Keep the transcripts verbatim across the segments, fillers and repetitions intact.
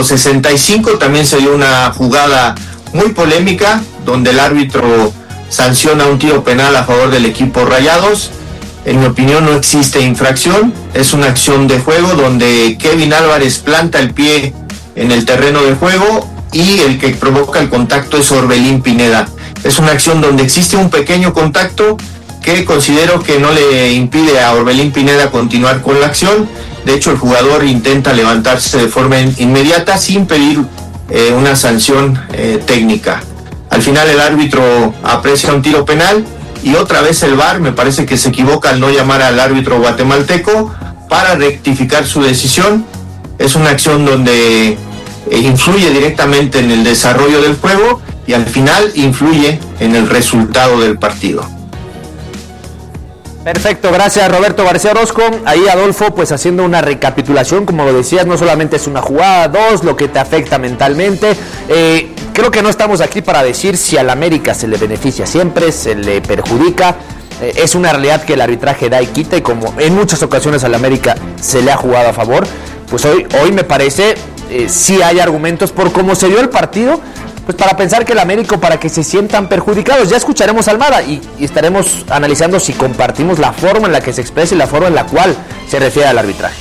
minuto sesenta y cinco también se dio una jugada muy polémica, donde el árbitro sanciona un tiro penal a favor del equipo Rayados. En mi opinión no existe infracción, es una acción de juego donde Kevin Álvarez planta el pie en el terreno de juego y el que provoca el contacto es Orbelín Pineda. Es una acción donde existe un pequeño contacto que considero que no le impide a Orbelín Pineda continuar con la acción. De hecho, el jugador intenta levantarse de forma inmediata sin pedir eh, una sanción eh, técnica. Al final el árbitro aprecia un tiro penal y otra vez el V A R me parece que se equivoca al no llamar al árbitro guatemalteco para rectificar su decisión. Es una acción donde eh, influye directamente en el desarrollo del juego y al final influye en el resultado del partido. Perfecto, gracias Roberto García Orozco. Ahí Adolfo, pues haciendo una recapitulación, como lo decías, no solamente es una jugada, dos, lo que te afecta mentalmente. Eh, creo que no estamos aquí para decir si al América se le beneficia siempre, se le perjudica. Eh, es una realidad que el arbitraje da y quita, y como en muchas ocasiones al América se le ha jugado a favor, pues hoy, hoy me parece, eh, sí hay argumentos por cómo se dio el partido, pues para pensar que el América, para que se sientan perjudicados. Ya escucharemos a Almada y, y estaremos analizando si compartimos la forma en la que se expresa y la forma en la cual se refiere al arbitraje.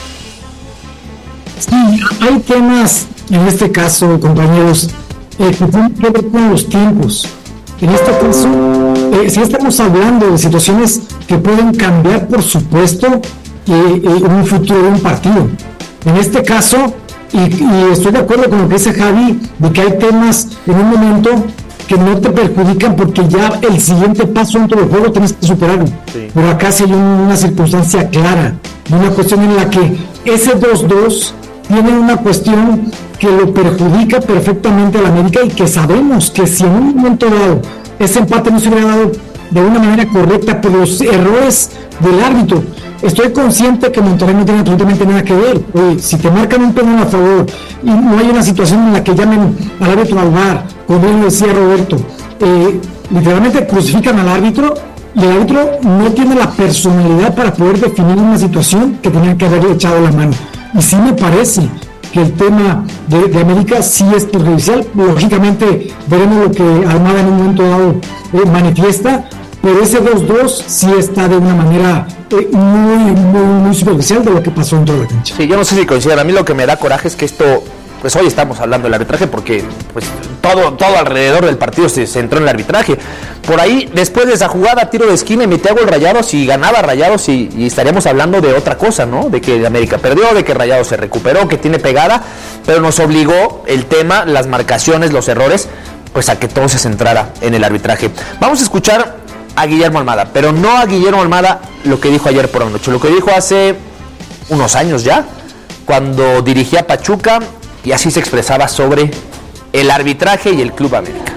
Sí, hay temas, en este caso, compañeros, eh, que tienen que ver con los tiempos. En este caso, eh, si estamos hablando de situaciones que pueden cambiar, por supuesto, eh, eh, en un futuro de un partido. En este caso, Y, y estoy de acuerdo con lo que dice Javi, de que hay temas en un momento que no te perjudican porque ya el siguiente paso dentro del juego tienes que superarlo. Sí. Pero acá sí hay una circunstancia clara, una cuestión en la que ese dos dos tiene una cuestión que lo perjudica perfectamente al América, y que sabemos que si en un momento dado ese empate no se hubiera dado de una manera correcta por los errores del árbitro. Estoy consciente que Monterrey no tiene absolutamente nada que ver. Oye, si te marcan un penal a favor y no hay una situación en la que llamen al árbitro al V A R, como bien lo decía Roberto, eh, literalmente crucifican al árbitro, y el árbitro no tiene la personalidad para poder definir una situación que tenía que haberle echado la mano. Y sí me parece que el tema de, de América sí es perjudicial. Lógicamente veremos lo que Almada en un momento dado eh, manifiesta, pero ese dos dos sí está de una manera eh, muy, muy, muy superficial de lo que pasó en toda la cancha. Sí, yo no sé si coinciden. A mí lo que me da coraje es que esto, pues hoy estamos hablando del arbitraje porque pues todo, todo alrededor del partido se centró en el arbitraje. Por ahí, después de esa jugada, tiro de esquina y metí a gol Rayados y ganaba Rayados y, y estaríamos hablando de otra cosa, ¿no? De que América perdió, de que Rayados se recuperó, que tiene pegada, pero nos obligó el tema, las marcaciones, los errores, pues a que todo se centrara en el arbitraje. Vamos a escuchar a Guillermo Almada, pero no a Guillermo Almada lo que dijo ayer por la noche, lo que dijo hace unos años ya, cuando dirigía Pachuca, y así se expresaba sobre el arbitraje y el Club América.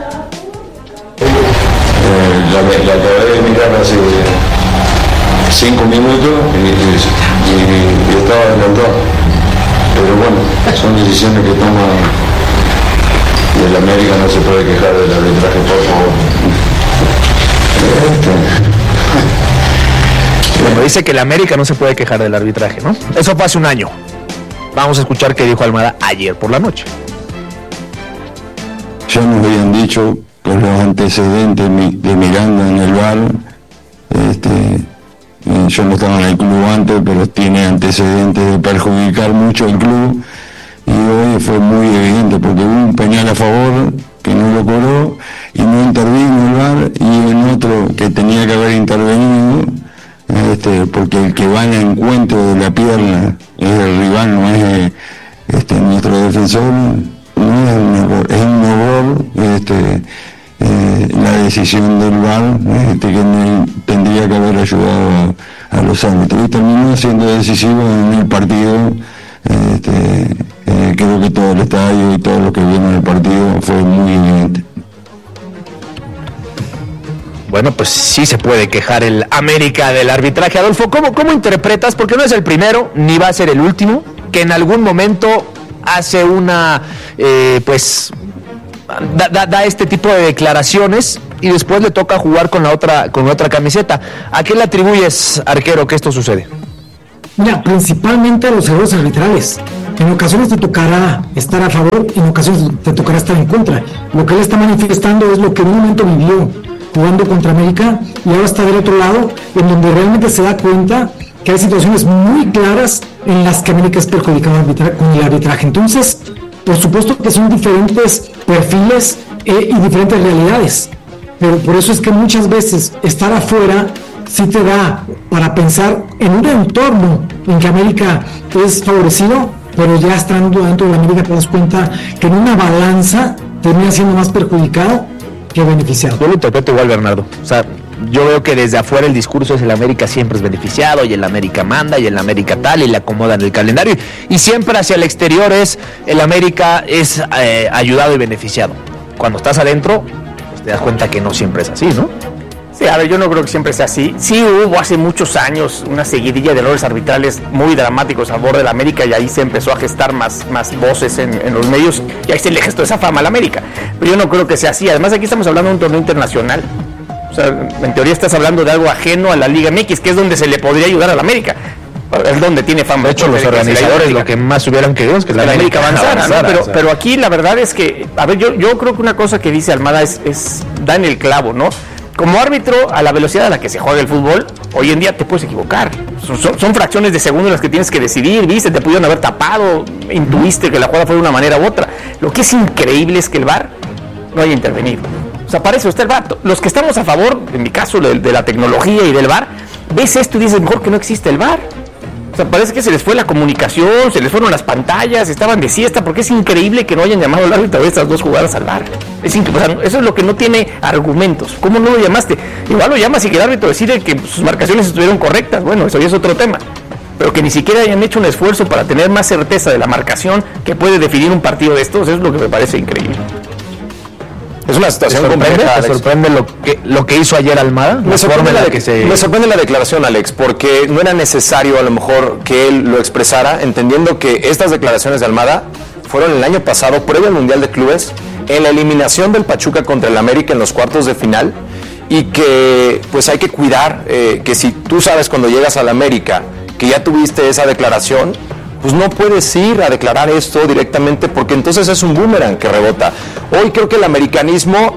Eh, la, la acabé de mirar hace cinco minutos y, y, y, y estaba adelantado, pero bueno, son decisiones que toma, y el América no se puede quejar del arbitraje, por favor. Bueno, dice que el América no se puede quejar del arbitraje, ¿no? Eso fue hace un año. Vamos a escuchar qué dijo Almada ayer por la noche. Ya nos habían dicho por los antecedentes de Miranda en el V A R, este, yo no estaba en el club antes, pero tiene antecedentes de perjudicar mucho al club, y hoy fue muy evidente porque hubo un penal a favor que no lo cobró y no intervino el V A R, y en otro que tenía que haber intervenido, este, porque el que va en encuentro de la pierna es el rival, no es este, nuestro defensor. No es un error, es un error este, eh, la decisión del V A R, este, que no, tendría que haber ayudado a, a los árbitros, y terminó siendo decisivo en el partido. Este, eh, creo que todo el estadio y todo lo que vieron en el partido fue muy evidente. Bueno, pues sí se puede quejar el América del arbitraje. Adolfo, ¿cómo, cómo interpretas? Porque no es el primero, ni va a ser el último, que en algún momento hace una, eh, pues, da, da, da este tipo de declaraciones y después le toca jugar con la otra, con la otra camiseta. ¿A qué le atribuyes, arquero, que esto sucede? Mira, principalmente a los errores arbitrales. En ocasiones te tocará estar a favor, en ocasiones te tocará estar en contra. Lo que él está manifestando es lo que en un momento vivió jugando contra América y ahora está del otro lado, en donde realmente se da cuenta que hay situaciones muy claras en las que América es perjudicada con el arbitraje. Entonces, por supuesto que son diferentes perfiles eh, y diferentes realidades, pero por eso es que muchas veces estar afuera sí te da para pensar en un entorno en que América es favorecido, pero ya estando dentro de la América te das cuenta que en una balanza termina siendo más perjudicado que beneficiado. Yo lo interpreto igual, Bernardo. O sea, yo veo que desde afuera el discurso es el América siempre es beneficiado y el América manda y el América tal y le acomodan el calendario y, y siempre hacia el exterior es el América es eh, ayudado y beneficiado. Cuando estás adentro pues te das cuenta que no siempre es así, ¿no? Sí, a ver, yo no creo que siempre sea así. Sí hubo hace muchos años una seguidilla de errores arbitrales muy dramáticos a favor del América y ahí se empezó a gestar más, más voces en, en los medios y ahí se le gestó esa fama al América. Pero yo no creo que sea así. Además aquí estamos hablando de un torneo internacional. O sea, en teoría estás hablando de algo ajeno a la Liga M X, que es donde se le podría ayudar al América. Es donde tiene fama. De hecho, los organizadores lo que más hubieran querido es que la América avanzara, avanzara, ¿no? Pero, o sea. pero aquí la verdad es que, a ver, yo, yo creo que una cosa que dice Almada es, es da en el clavo, ¿no? Como árbitro, a la velocidad a la que se juega el fútbol, hoy en día te puedes equivocar. Son, son, son fracciones de segundo las que tienes que decidir, viste, te pudieron haber tapado, intuiste que la jugada fue de una manera u otra. Lo que es increíble es que el V A R no haya intervenido. O sea, para eso está el V A R. Los que estamos a favor, en mi caso, de, de la tecnología y del V A R, ves esto y dices, mejor que no existe el V A R. O sea, parece que se les fue la comunicación, se les fueron las pantallas, estaban de siesta, porque es increíble que no hayan llamado al árbitro de estas dos jugadas al V A R. Es increíble, o sea, eso es lo que no tiene argumentos. ¿Cómo no lo llamaste? Igual lo llamas y que el árbitro decide que sus marcaciones estuvieron correctas. Bueno, eso ya es otro tema. Pero que ni siquiera hayan hecho un esfuerzo para tener más certeza de la marcación que puede definir un partido de estos, eso es lo que me parece increíble. Es una situación compleja. ¿Te sorprende lo que, lo que hizo ayer Almada? Me sorprende, la de, que se... me sorprende la declaración, Alex, porque no era necesario a lo mejor que él lo expresara, entendiendo que estas declaraciones de Almada fueron el año pasado, previo al Mundial de Clubes, en la eliminación del Pachuca contra el América en los cuartos de final, y que pues hay que cuidar, eh, que si tú sabes cuando llegas al América que ya tuviste esa declaración, pues no puedes ir a declarar esto directamente porque entonces es un boomerang que rebota. Hoy creo que el americanismo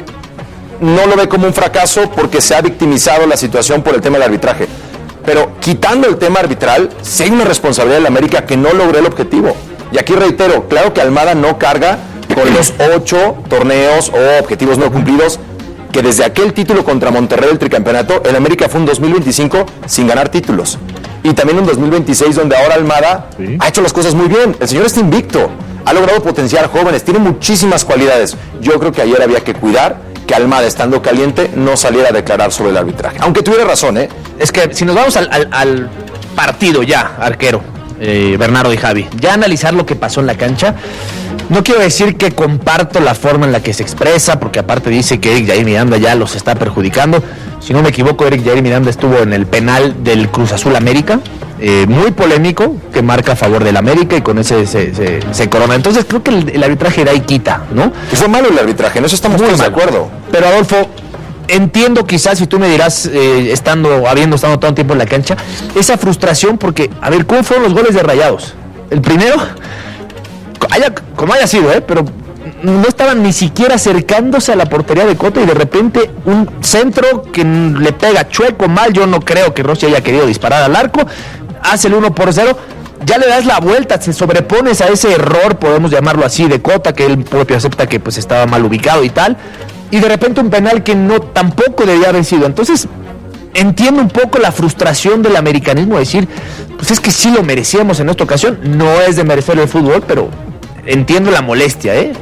no lo ve como un fracaso porque se ha victimizado la situación por el tema del arbitraje. Pero quitando el tema arbitral, sí hay una responsabilidad de la América que no logró el objetivo. Y aquí reitero, claro que Almada no carga con los ocho torneos o objetivos no cumplidos, que desde aquel título contra Monterrey del tricampeonato, el América fue un dos mil veinticinco sin ganar títulos. Y también un dos mil veintiséis donde ahora Almada ¿Sí? ha hecho las cosas muy bien. El señor está invicto, ha logrado potenciar jóvenes, tiene muchísimas cualidades. Yo creo que ayer había que cuidar que Almada, estando caliente, no saliera a declarar sobre el arbitraje. Aunque tuviera razón, ¿eh? Es que si nos vamos al, al, al partido ya, arquero, eh, Bernardo y Javi, ya analizar lo que pasó en la cancha, no quiero decir que comparto la forma en la que se expresa, porque aparte dice que Eric Jair Miranda ya los está perjudicando. Si no me equivoco, Eric Jair Miranda estuvo en el penal del Cruz Azul América, eh, muy polémico, que marca a favor del América y con ese se, se, se corona. Entonces creo que el, el arbitraje da y quita, ¿no? Y fue malo el arbitraje, en eso estamos muy todos de acuerdo. Pero Adolfo, entiendo quizás, si tú me dirás, eh, estando, habiendo estado todo el tiempo en la cancha, esa frustración porque, a ver, ¿cómo fueron los goles de Rayados? El primero, haya, como haya sido, ¿eh? Pero no estaban ni siquiera acercándose a la portería de Cota y de repente un centro que le pega chueco, mal. Yo no creo que Rossi haya querido disparar al arco, hace el uno por cero, ya le das la vuelta, te sobrepones a ese error, podemos llamarlo así, de Cota, que él propio acepta que pues estaba mal ubicado y tal, y de repente un penal que no tampoco debía haber sido. Entonces entiendo un poco la frustración del americanismo, decir, pues es que sí lo merecíamos en esta ocasión. No es de merecer el fútbol, pero entiendo la molestia, ¿eh?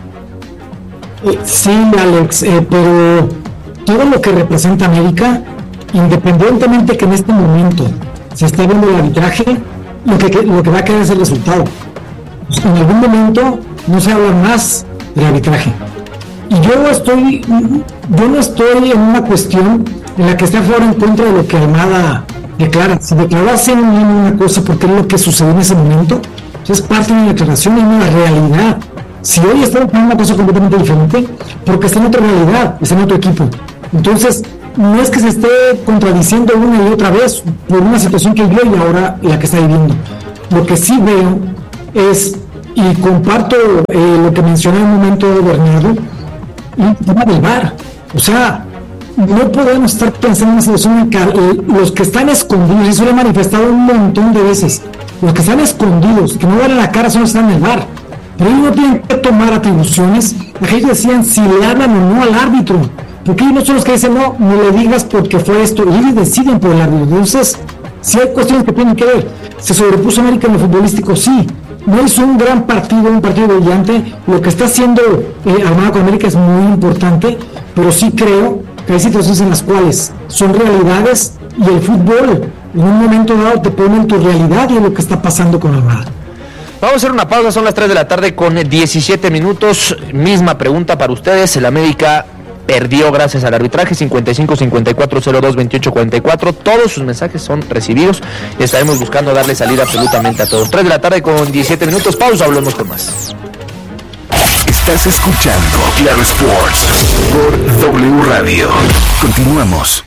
Sí, Alex, eh, pero todo lo que representa América, independientemente que en este momento se esté viendo el arbitraje, lo que, lo que va a quedar es el resultado. Pues en algún momento no se habla más del arbitraje. Y yo estoy, yo no estoy en una cuestión en la que esté a favor o en contra de lo que Almada declara. Si declarase una cosa porque es lo que sucedió en ese momento, es parte de una declaración y una realidad. Si hoy está en una cosa completamente diferente, porque está en otra realidad, está en otro equipo. Entonces, no es que se esté contradiciendo una y otra vez por una situación que vio y ahora la que está viviendo. Lo que sí veo es, y comparto eh, lo que mencioné en un momento de Bernardo, el tema del V A R. O sea, no podemos estar pensando en una situación en que los que están escondidos, y eso lo he manifestado un montón de veces, los que están escondidos, que no dan la cara, son los que están en el V A R. Pero ellos no tienen que tomar atribuciones. Aquellos decían si le hablan o no al árbitro, porque ellos no son los que dicen no, no le digas porque fue esto, y ellos deciden por el árbitro. Entonces, si hay cuestiones que tienen que ver, se sobrepuso América en lo futbolístico, sí, no hizo un gran partido, un partido brillante, lo que está haciendo eh, Armada con América es muy importante, pero sí creo que hay situaciones en las cuales son realidades y el fútbol en un momento dado te pone en tu realidad y en lo que está pasando con Armada. Vamos a hacer una pausa, son las tres de la tarde con diecisiete minutos. Misma pregunta para ustedes. El América perdió gracias al arbitraje. Cincuenta y cinco, cincuenta y cuatro, cero dos, veintiocho, cuarenta y cuatro. Todos sus mensajes son recibidos y estaremos buscando darle salida absolutamente a todos. tres de la tarde con diecisiete minutos. Pausa, hablamos con más. Estás escuchando Claro Sports por W Radio. Continuamos.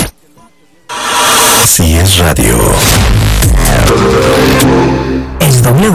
Si es radio, es W.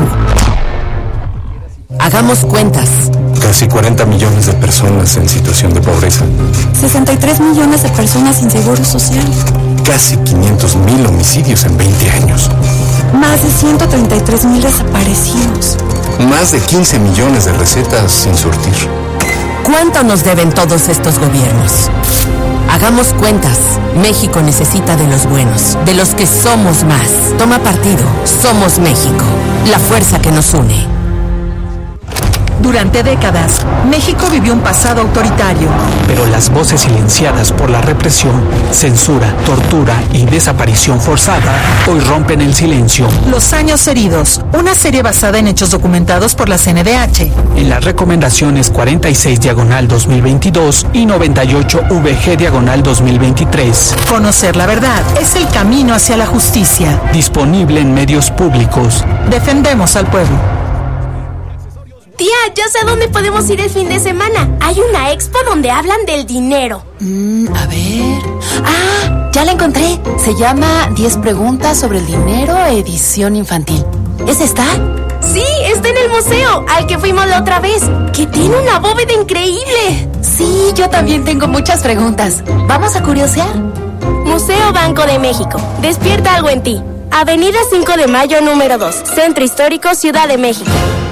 Hagamos cuentas. Casi cuarenta millones de personas en situación de pobreza. sesenta y tres millones de personas sin seguro social. Casi quinientos mil homicidios en veinte años. Más de ciento treinta y tres mil desaparecidos. Más de quince millones de recetas sin surtir. ¿Cuánto nos deben todos estos gobiernos? Hagamos cuentas. México necesita de los buenos, de los que somos más. Toma partido. Somos México. La fuerza que nos une. Durante décadas, México vivió un pasado autoritario. Pero las voces silenciadas por la represión, censura, tortura y desaparición forzada hoy rompen el silencio. Los años heridos, una serie basada en hechos documentados por la C N D H. En las recomendaciones cuarenta y seis diagonal dos mil veintidós y noventa y ocho V G diagonal dos mil veintitrés. Conocer la verdad es el camino hacia la justicia. Disponible en medios públicos. Defendemos al pueblo. Tía, ya sé a dónde podemos ir el fin de semana. Hay una expo donde hablan del dinero. Mm, a ver... Ah, ya la encontré. Se llama diez preguntas sobre el dinero, edición infantil. ¿Es esta? Sí, está en el museo, al que fuimos la otra vez, que tiene una bóveda increíble. Sí, yo también tengo muchas preguntas. ¿Vamos a curiosear? Museo Banco de México. Despierta algo en ti. Avenida cinco de mayo, número dos. Centro Histórico, Ciudad de México.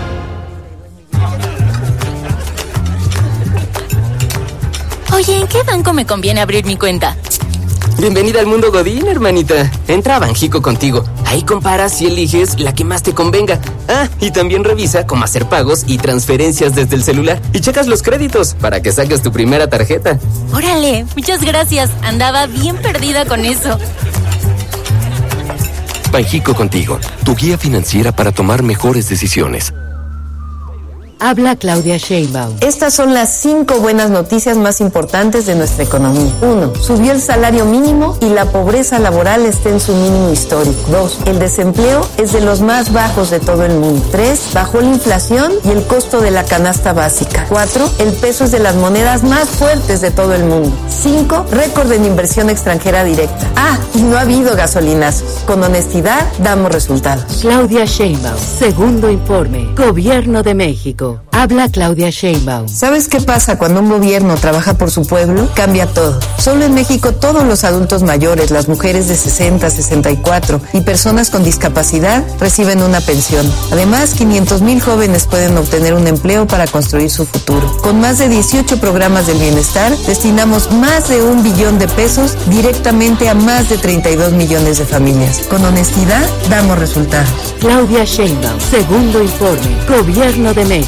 Oye, ¿en qué banco me conviene abrir mi cuenta? Bienvenida al mundo Godín, hermanita. Entra a Banjico contigo. Ahí comparas y eliges la que más te convenga. Ah, y también revisa cómo hacer pagos y transferencias desde el celular. Y checas los créditos para que saques tu primera tarjeta. Órale, muchas gracias. Andaba bien perdida con eso. Banjico contigo, tu guía financiera para tomar mejores decisiones. Habla Claudia Sheinbaum. Estas son las cinco buenas noticias más importantes de nuestra economía. Uno, subió el salario mínimo y la pobreza laboral está en su mínimo histórico. Dos, el desempleo es de los más bajos de todo el mundo. Tres, bajó la inflación y el costo de la canasta básica. Cuatro, el peso es de las monedas más fuertes de todo el mundo. Cinco, récord en inversión extranjera directa. Ah, y no ha habido gasolinazos. Con honestidad, damos resultados. Claudia Sheinbaum, segundo informe, Gobierno de México. Habla Claudia Sheinbaum. ¿Sabes qué pasa cuando un gobierno trabaja por su pueblo? Cambia todo. Solo en México todos los adultos mayores, las mujeres de sesenta, sesenta y cuatro y personas con discapacidad reciben una pensión. Además, quinientos mil jóvenes pueden obtener un empleo para construir su futuro. Con más de dieciocho programas del bienestar, destinamos más de un billón de pesos directamente a más de treinta y dos millones de familias. Con honestidad, damos resultados. Claudia Sheinbaum, segundo informe, Gobierno de México.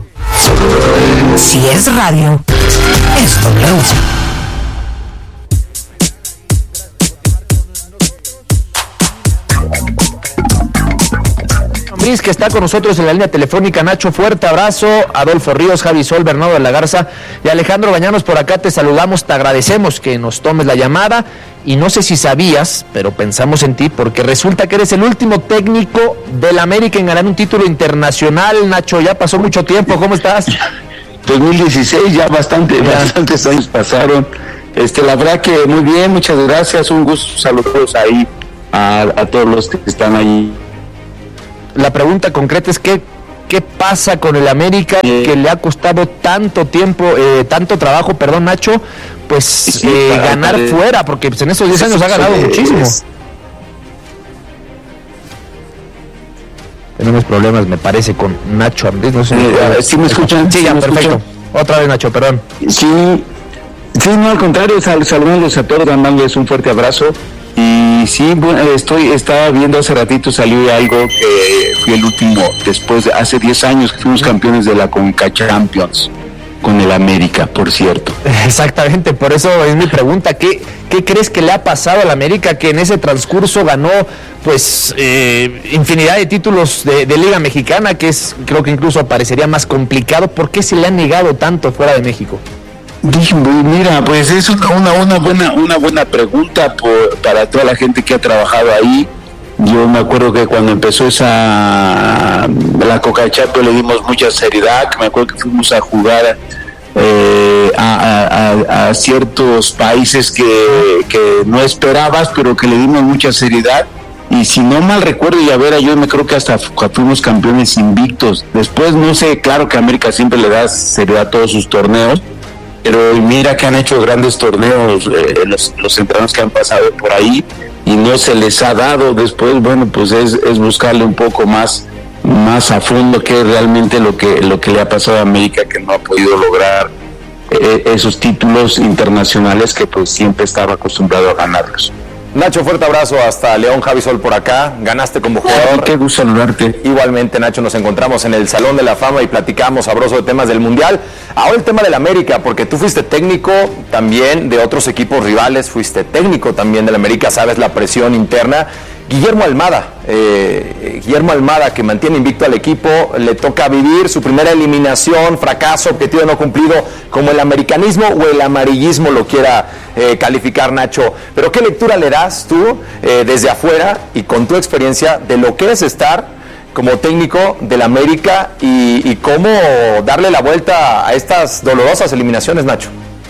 Si es radio, es W. Que está con nosotros en la línea telefónica. Nacho, fuerte abrazo. Adolfo Ríos, Javi Sol, Bernardo de la Garza y Alejandro Bañanos por acá te saludamos, te agradecemos que nos tomes la llamada y no sé si sabías, pero pensamos en ti porque resulta que eres el último técnico del América en ganar un título internacional. Nacho, ya pasó mucho tiempo, ¿cómo estás? dos mil dieciséis, ya bastante, ya. bastantes años pasaron. Este, la verdad que muy bien, muchas gracias, un gusto, saludos ahí a, a todos los que están ahí la pregunta concreta es ¿qué, qué pasa con el América eh, que le ha costado tanto tiempo, eh, tanto trabajo, perdón Nacho, pues sí, eh, para, ganar para, fuera, porque pues, en esos diez años ha ganado es, muchísimo. Es, Tenemos problemas, me parece, con Nacho Ambriz. No sé eh, si me escuchan. Sí, ya, ¿sí perfecto. Escuchan? Otra vez, Nacho, perdón. Sí, sí, no, al contrario, sal, saludándoles a todos, mandándoles un fuerte abrazo. Y sí, bueno, estoy, estaba viendo hace ratito, salió algo que fui el último, después de hace diez años que fuimos campeones de la Conca Champions. Con el América, por cierto. Exactamente, por eso es mi pregunta. ¿Qué, qué crees que le ha pasado al América que en ese transcurso ganó pues eh, infinidad de títulos de, de Liga Mexicana, que es creo que incluso parecería más complicado? ¿Por qué se le ha negado tanto fuera de México? Mira, pues es una, una, una buena una buena pregunta por, para toda la gente que ha trabajado ahí. Yo me acuerdo que cuando empezó esa la Conca Champions le dimos mucha seriedad. Me acuerdo que fuimos a jugar eh, a, a, a ciertos países que, que no esperabas, pero que le dimos mucha seriedad. Y si no mal recuerdo, y a ver, yo me creo que hasta fuimos campeones invictos. Después, no sé, claro que América siempre le da seriedad a todos sus torneos, pero mira que han hecho grandes torneos eh, los, los entrenadores que han pasado por ahí y no se les ha dado. Después, bueno, pues es, es buscarle un poco más más a fondo qué es realmente lo que lo que le ha pasado a América, que no ha podido lograr eh, esos títulos internacionales que pues siempre estaba acostumbrado a ganarlos. Nacho, fuerte abrazo hasta León. Javi Sol por acá, ganaste como jugador. Qué gusto saludarte. Igualmente, Nacho, nos encontramos en el Salón de la Fama y platicamos sabroso de temas del Mundial. Ahora el tema del América, porque tú fuiste técnico también de otros equipos rivales, fuiste técnico también del América, sabes la presión interna. Guillermo Almada, eh, Guillermo Almada, que mantiene invicto al equipo, le toca vivir su primera eliminación, fracaso, objetivo no cumplido, como el americanismo o el amarillismo lo quiera eh, calificar, Nacho. Pero ¿qué lectura le das tú eh, desde afuera y con tu experiencia de lo que es estar como técnico del América y, y cómo darle la vuelta a estas dolorosas eliminaciones, Nacho?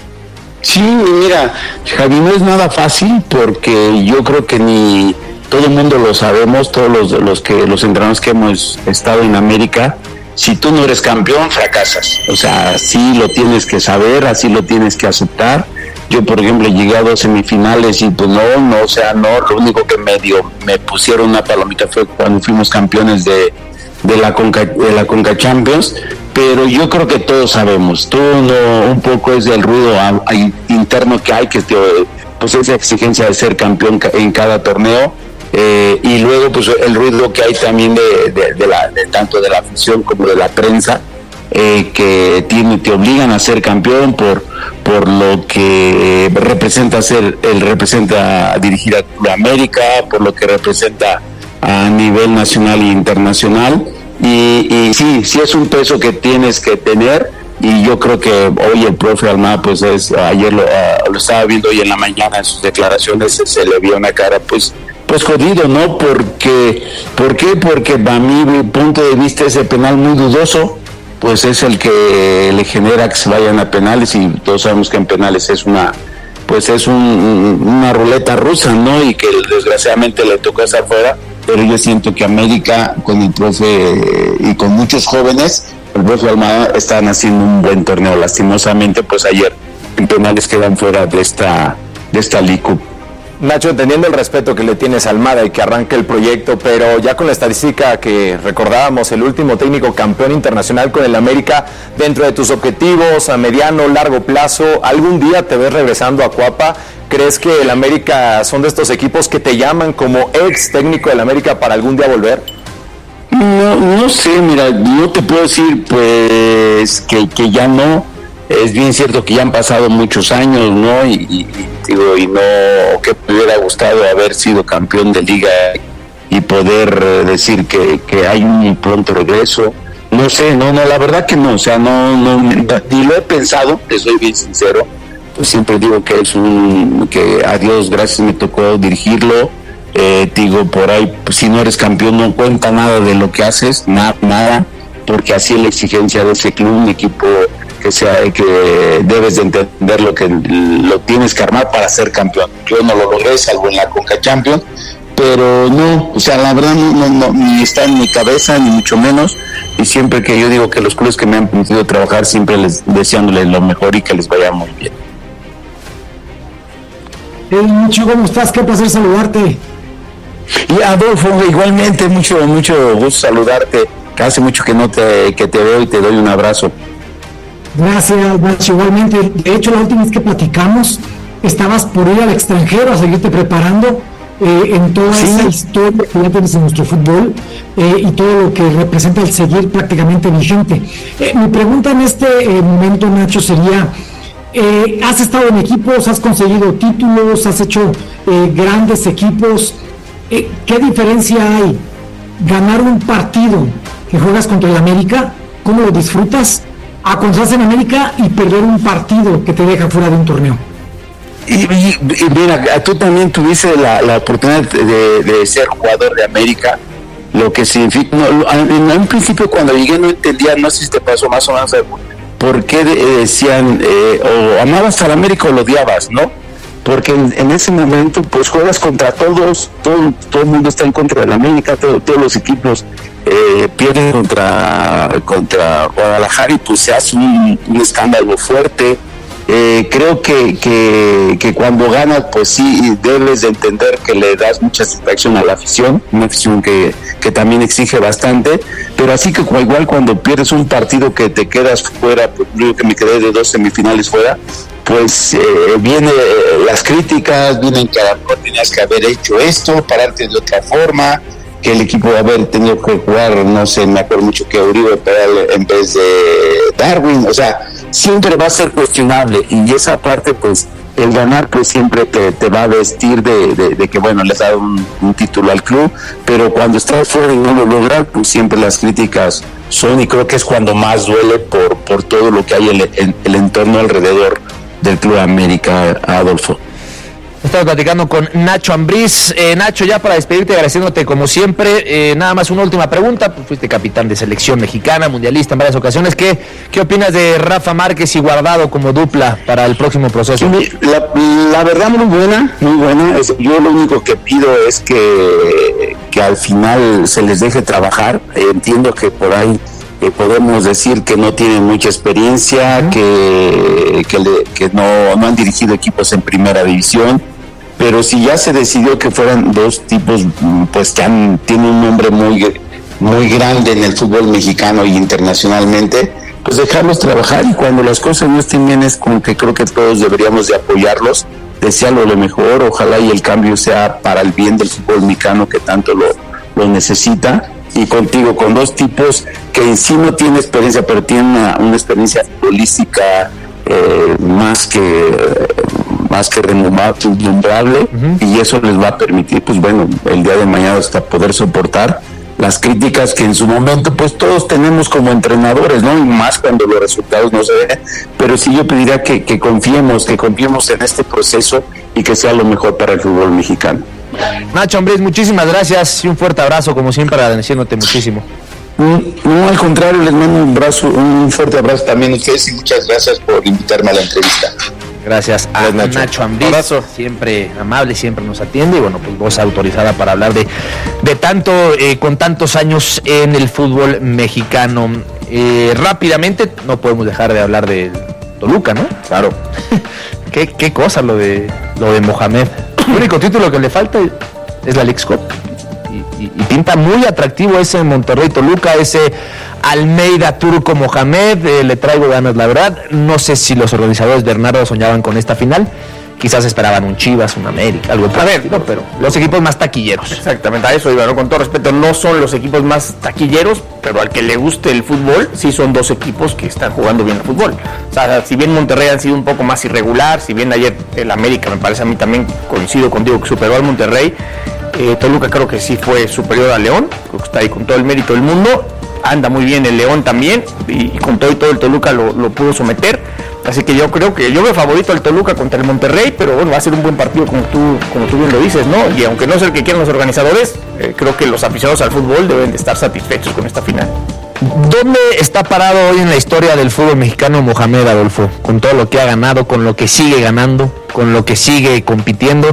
Sí, mira, Javi, no es nada fácil porque yo creo que ni todo el mundo lo sabemos, todos los, los que los entrenadores que hemos estado en América, si tú no eres campeón, fracasas. O sea, así lo tienes que saber, así lo tienes que aceptar. Yo, por ejemplo, llegué a dos semifinales y pues no, no, o sea, no, lo único que me dio, me pusieron una palomita fue cuando fuimos campeones de, de la Conca, de la Conca Champions, pero yo creo que todos sabemos, todo no, un poco es del ruido a, a interno que hay, que pues esa exigencia de ser campeón en cada torneo. Eh, y luego pues el ruido que hay también de, de, de la de tanto de la afición como de la prensa, eh, que tiene, te obligan a ser campeón por por lo que representa ser él representa a dirigir a América, por lo que representa a nivel nacional e internacional, y, y sí, sí es un peso que tienes que tener. Y yo creo que hoy el profe Almada, pues es, ayer lo, uh, lo estaba viendo hoy en la mañana en sus declaraciones, se, se le vio una cara pues pues jodido, ¿no? Porque, ¿por qué? Porque a mi punto de vista ese penal muy dudoso, pues es el que le genera que se vayan a penales, y todos sabemos que en penales es una, pues es un, una ruleta rusa, ¿no? Y que desgraciadamente le tocó estar fuera, pero yo siento que América con el profe y con muchos jóvenes, el profe Almada, están haciendo un buen torneo. Lastimosamente, pues ayer en penales quedan fuera de esta, de esta Liga. Nacho, entendiendo el respeto que le tienes a Almada y que arranque el proyecto, pero ya con la estadística que recordábamos, el último técnico campeón internacional con el América, dentro de tus objetivos a mediano, largo plazo, ¿algún día te ves regresando a Cuapa? ¿Crees que el América son de estos equipos que te llaman como ex técnico del América para algún día volver? No, no sé, mira, yo te puedo decir pues que, que ya no. Es bien cierto que ya han pasado muchos años, ¿no? Y, y, digo, y no, que me hubiera gustado haber sido campeón de liga y poder decir que, que hay un pronto regreso. No sé, no, no, la verdad que no, o sea, no, no, ni lo he pensado, te soy bien sincero. Pues siempre digo que es un, que a Dios gracias me tocó dirigirlo. Eh, digo, por ahí, pues, si no eres campeón no cuenta nada de lo que haces, nada, nada, porque así es la exigencia de ese club, un equipo que sea, que debes de entender lo que lo tienes que armar para ser campeón. Yo no lo logré, salvo en la Conca Champions, pero no, o sea, la verdad no, no, no, ni está en mi cabeza, ni mucho menos, y siempre que yo digo que los clubes que me han permitido trabajar, siempre les deseándoles lo mejor y que les vaya muy bien. Hey, Nacho, ¿cómo estás? Qué placer saludarte. Y Adolfo, igualmente, mucho, mucho gusto saludarte, que hace mucho que no te, que te veo y te doy un abrazo. Gracias, Nacho, igualmente. De hecho, la última vez que platicamos, estabas por ir al extranjero a seguirte preparando eh, en toda ¿Sí? esa historia que ya tienes en nuestro fútbol eh, y todo lo que representa el seguir prácticamente vigente. Eh, mi pregunta en este eh, momento, Nacho, sería, eh, has estado en equipos, has conseguido títulos, has hecho eh, grandes equipos. Eh, ¿Qué diferencia hay ganar un partido que juegas contra el América, cómo lo disfrutas, a cuando estás en América y perder un partido que te deja fuera de un torneo? Y, y, y mira, tú también tuviste la, la oportunidad de, de ser jugador de América, lo que significa, no, en, en un principio cuando llegué no entendía, no sé si te pasó más o menos, por qué decían, eh, o amabas al América o lo odiabas, ¿no? Porque en, en ese momento pues juegas contra todos, todo, todo el mundo está en contra del América, todo, todos los equipos eh, pierden contra, contra Guadalajara y pues se hace un, un escándalo fuerte. Eh, creo que, que, que cuando ganas pues sí debes de entender que le das mucha satisfacción a la afición, una afición que, que también exige bastante, pero así que igual cuando pierdes un partido que te quedas fuera, pues yo que me quedé de dos semifinales fuera, pues eh, viene eh, las críticas, vienen que a lo mejor tenías que haber hecho esto, pararte de otra forma, que el equipo haber tenido que jugar, no sé, me acuerdo mucho que Uribe Peral en vez de Darwin, o sea, siempre va a ser cuestionable, y esa parte pues el ganar pues siempre te, te va a vestir de, de, de que bueno, les da un, un título al club, pero cuando estás fuera y no lo logras, pues siempre las críticas son, y creo que es cuando más duele por, por todo lo que hay en el, el entorno alrededor del Club América, Adolfo. Estamos platicando con Nacho Ambriz. Eh, Nacho, ya para despedirte, agradeciéndote como siempre, eh, nada más una última pregunta. Pues fuiste capitán de selección mexicana, mundialista en varias ocasiones. ¿Qué, qué opinas de Rafa Márquez y Guardado como dupla para el próximo proceso? La, la verdad, muy buena, muy buena. Yo lo único que pido es que, que al final se les deje trabajar. Eh, entiendo que por ahí eh, podemos decir que no tienen mucha experiencia, uh-huh. que, que, le, que no, no han dirigido equipos en primera división. Pero si ya se decidió que fueran dos tipos, pues que han, tienen un nombre muy, muy grande en el fútbol mexicano y internacionalmente, pues dejarlos trabajar, y cuando las cosas no estén bien es como que creo que todos deberíamos de apoyarlos, desearlo lo mejor, ojalá y el cambio sea para el bien del fútbol mexicano que tanto lo, lo necesita, y contigo, con dos tipos que en sí no tienen experiencia, pero tienen una, una experiencia futbolística eh, más que... Eh, más que renombrable, uh-huh. y eso les va a permitir, pues bueno, el día de mañana hasta poder soportar las críticas que en su momento, pues todos tenemos como entrenadores, ¿no? Y más cuando los resultados no se ven, pero sí yo pediría que, que confiemos, que confiemos en este proceso y que sea lo mejor para el fútbol mexicano. Nacho Ambriz, muchísimas gracias y un fuerte abrazo, como siempre, agradeciéndote muchísimo. No, al contrario, les mando un abrazo, un fuerte abrazo también a ustedes, y muchas gracias por invitarme a la entrevista. Gracias a Nacho, Nacho Ambriz, siempre amable, siempre nos atiende, y bueno, pues voz autorizada para hablar de, de tanto, eh, con tantos años en el fútbol mexicano. Eh, rápidamente, no podemos dejar de hablar de Toluca, ¿no? Claro. qué, qué cosa lo de lo de Mohamed. El único título que le falta es la Leagues Cup. Y, y, y pinta muy atractivo ese Monterrey Toluca, ese Almeida Turco Mohamed. Eh, le traigo ganas, la verdad. No sé si los organizadores Bernardo soñaban con esta final. Quizás esperaban un Chivas, un América, algo por a ver, estilo, pero los equipos más taquilleros. Exactamente, a eso iba, ¿no? Con todo respeto, no son los equipos más taquilleros, pero al que le guste el fútbol, sí son dos equipos que están jugando bien el fútbol. O sea, si bien Monterrey ha sido un poco más irregular, si bien ayer el América, me parece a mí también, coincido contigo, que superó al Monterrey, eh, Toluca creo que sí fue superior a León, creo que está ahí con todo el mérito del mundo, anda muy bien el León también, y, y con todo y todo el Toluca lo, lo pudo someter. Así que yo creo que yo veo favorito al Toluca contra el Monterrey, pero bueno, va a ser un buen partido como tú, como tú bien lo dices, ¿no? Y aunque no sea el que quieran los organizadores, eh, creo que los aficionados al fútbol deben de estar satisfechos con esta final. ¿Dónde está parado hoy en la historia del fútbol mexicano Mohamed, Adolfo? Con todo lo que ha ganado, con lo que sigue ganando, con lo que sigue compitiendo.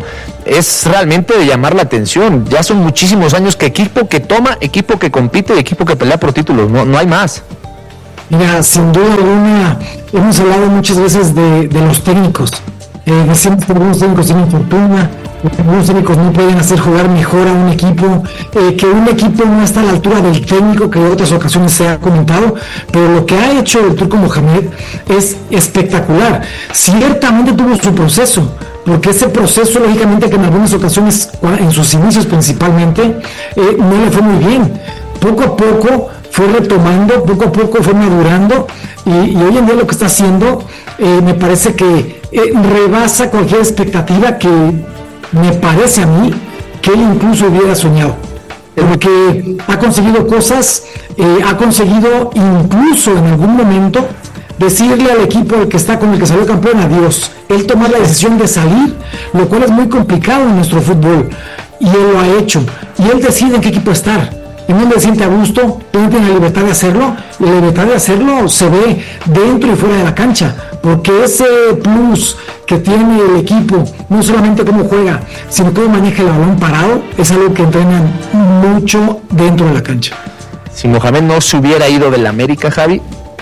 es realmente de llamar la atención. Ya son muchísimos años que equipo que toma, equipo que compite, equipo que pelea por títulos, no, no hay más. Mira, sin duda alguna, hemos hablado muchas veces de, de los técnicos. Eh, decimos que algunos técnicos tienen fortuna, que algunos técnicos no pueden hacer jugar mejor a un equipo, eh, que un equipo no está a la altura del técnico, que en otras ocasiones se ha comentado, pero lo que ha hecho el Turco Mohamed es espectacular. Ciertamente tuvo su proceso, porque ese proceso, lógicamente, que en algunas ocasiones, en sus inicios principalmente, eh, no le fue muy bien. Poco a poco fue retomando, poco a poco fue madurando, y, y hoy en día lo que está haciendo, eh, me parece que eh, rebasa cualquier expectativa que me parece a mí que él incluso hubiera soñado, porque ha conseguido cosas, eh, ha conseguido incluso en algún momento decirle al equipo el que está con el que salió campeón adiós, él tomar la decisión de salir, lo cual es muy complicado en nuestro fútbol, y él lo ha hecho, y él decide en qué equipo estar, en donde se siente a gusto, donde tiene la libertad de hacerlo, y la libertad de hacerlo se ve dentro y fuera de la cancha, porque ese plus que tiene el equipo, no solamente cómo juega, sino cómo maneja el balón parado, es algo que entrenan mucho dentro de la cancha. Si Mohamed no se hubiera ido del América, Javi,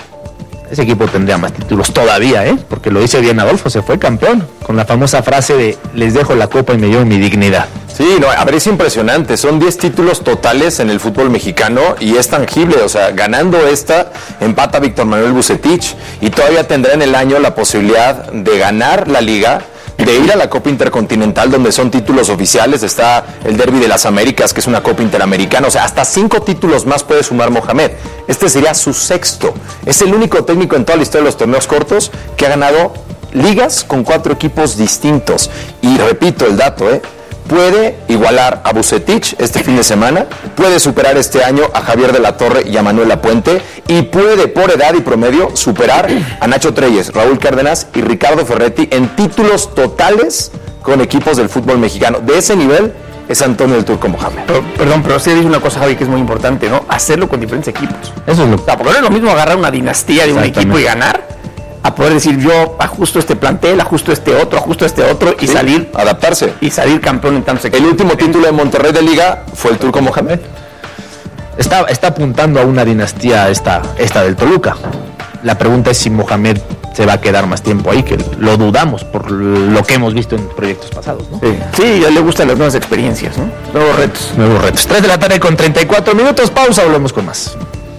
ese equipo tendría más títulos todavía, ¿eh? Porque lo dice bien Adolfo, se fue campeón, con la famosa frase de les dejo la copa y me llevo mi dignidad. Sí, no, a ver, es impresionante, son diez títulos totales en el fútbol mexicano y es tangible, o sea, ganando esta, empata Víctor Manuel Vucetich y todavía tendrá en el año la posibilidad de ganar la Liga, de ir a la Copa Intercontinental, donde son títulos oficiales, está el Derbi de las Américas, que es una Copa Interamericana, o sea, hasta cinco títulos más puede sumar Mohamed. Este sería su sexto. Es el único técnico en toda la historia de los torneos cortos que ha ganado ligas con cuatro equipos distintos. Y repito el dato, ¿eh? Puede igualar a Vucetich este fin de semana, puede superar este año a Javier de la Torre y a Manuel Lapuente, y puede por edad y promedio superar a Nacho Treyes, Raúl Cárdenas y Ricardo Ferretti en títulos totales con equipos del fútbol mexicano. De ese nivel es Antonio el Turco Mohamed. Pero, perdón, pero sí dice una cosa, Javi, que es muy importante, ¿no? Hacerlo con diferentes equipos. Eso es lo o sea, porque no es lo mismo agarrar una dinastía de un equipo y ganar, a poder decir yo ajusto este plantel, ajusto este otro, ajusto este otro y sí, salir, adaptarse y salir campeón en tantos equipos. El último título de Monterrey de Liga fue el Turco Mohamed. Está, está apuntando a una dinastía esta, esta del Toluca. La pregunta es si Mohamed se va a quedar más tiempo ahí, que lo dudamos por lo que hemos visto en proyectos pasados, ¿no? Sí, sí, a él le gustan las nuevas experiencias, ¿no? Nuevos retos. Nuevos retos. tres de la tarde con treinta y cuatro minutos, pausa, volvemos con más.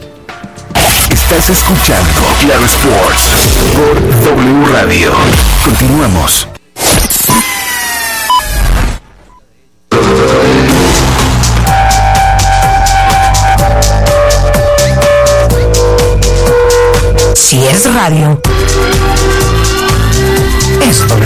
Estás escuchando Claro Sports por W Radio. Continuamos. Si es radio, es W.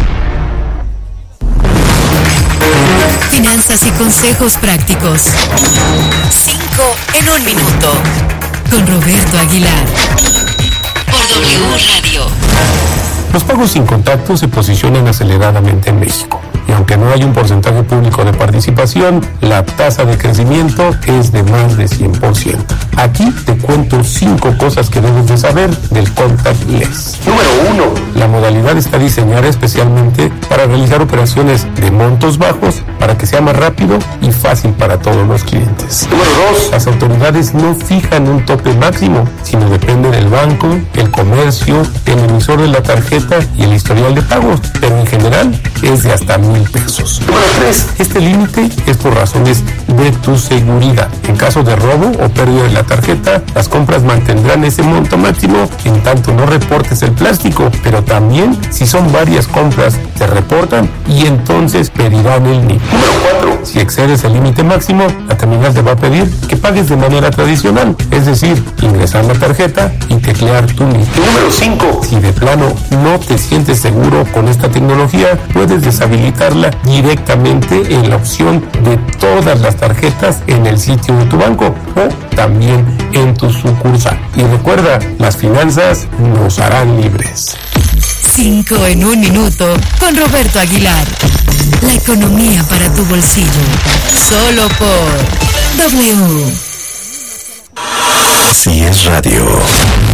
Finanzas y consejos prácticos. Cinco en un minuto. Con Roberto Aguilar. Por W Radio. Los pagos sin contacto se posicionan aceleradamente en México. Y aunque no hay un porcentaje público de participación, la tasa de crecimiento es de más de cien por ciento. Aquí te cuento cinco cosas que debes de saber del contactless. Número uno. La modalidad está diseñada especialmente para realizar operaciones de montos bajos para que sea más rápido y fácil para todos los clientes. Número dos. Las autoridades no fijan un tope máximo, sino depende del banco, el comercio, el emisor de la tarjeta y el historial de pagos, pero en general es de hasta mil pesos. Número tres. Este límite es por razones de tu seguridad. En caso de robo o pérdida de la tarjeta, las compras mantendrán ese monto máximo en tanto no reportes el plástico, pero también si son varias compras te reportan y entonces pedirán el N I P. Número cuatro. Si excedes el límite máximo, la terminal te va a pedir que pagues de manera tradicional, es decir, ingresar la tarjeta y teclear tu N I P. Número cinco. Si de plano no te sientes seguro con esta tecnología, puedes deshabilitarla directamente en la opción de todas las tarjetas en el sitio de tu banco o también en tu sucursal. Y recuerda, las finanzas nos harán libres. Cinco en un minuto con Roberto Aguilar. La economía para tu bolsillo. Solo por W. Si es radio,